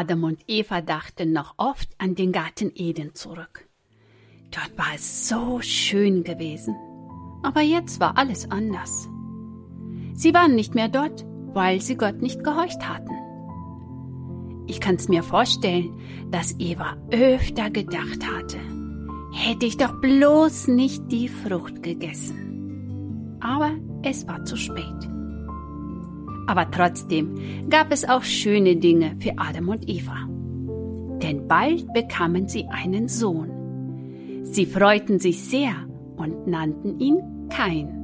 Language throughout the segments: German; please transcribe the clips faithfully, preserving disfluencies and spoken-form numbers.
Adam und Eva dachten noch oft an den Garten Eden zurück. Dort war es so schön gewesen. Aber jetzt war alles anders. Sie waren nicht mehr dort, weil sie Gott nicht gehorcht hatten. Ich kann's mir vorstellen, dass Eva öfter gedacht hatte, hätte ich doch bloß nicht die Frucht gegessen. Aber es war zu spät. Aber trotzdem gab es auch schöne Dinge für Adam und Eva. Denn bald bekamen sie einen Sohn. Sie freuten sich sehr und nannten ihn Kain.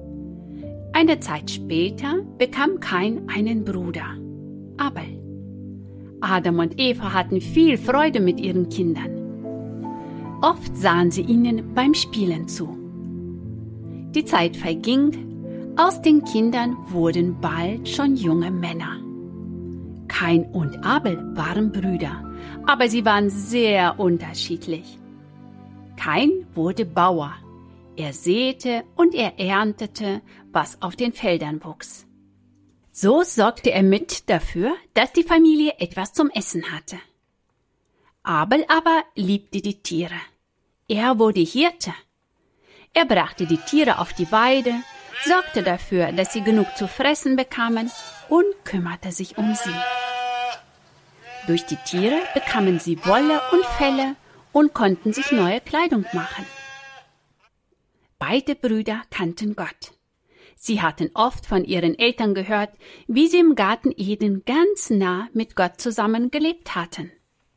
Eine Zeit später bekam Kain einen Bruder, Abel. Adam und Eva hatten viel Freude mit ihren Kindern. Oft sahen sie ihnen beim Spielen zu. Die Zeit verging. Aus den Kindern wurden bald schon junge Männer. Kain und Abel waren Brüder, aber sie waren sehr unterschiedlich. Kain wurde Bauer. Er säte und er erntete, was auf den Feldern wuchs. So sorgte er mit dafür, dass die Familie etwas zum Essen hatte. Abel aber liebte die Tiere. Er wurde Hirte. Er brachte die Tiere auf die Weide, sorgte dafür, dass sie genug zu fressen bekamen und kümmerte sich um sie. Durch die Tiere bekamen sie Wolle und Felle und konnten sich neue Kleidung machen. Beide Brüder kannten Gott. Sie hatten oft von ihren Eltern gehört, wie sie im Garten Eden ganz nah mit Gott zusammen gelebt hatten.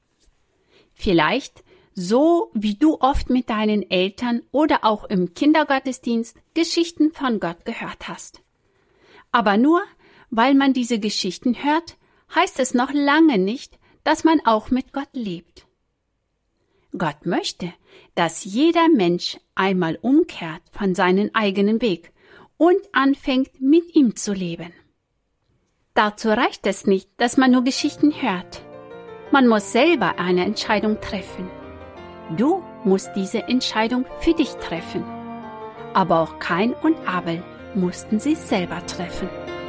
Vielleicht so wie du oft mit deinen Eltern oder auch im Kindergottesdienst Geschichten von Gott gehört hast. Aber nur, weil man diese Geschichten hört, heißt es noch lange nicht, dass man auch mit Gott lebt. Gott möchte, dass jeder Mensch einmal umkehrt von seinem eigenen Weg und anfängt, mit ihm zu leben. Dazu reicht es nicht, dass man nur Geschichten hört. Man muss selber eine Entscheidung treffen. Du musst diese Entscheidung für dich treffen. Aber auch Kain und Abel mussten sie selber treffen.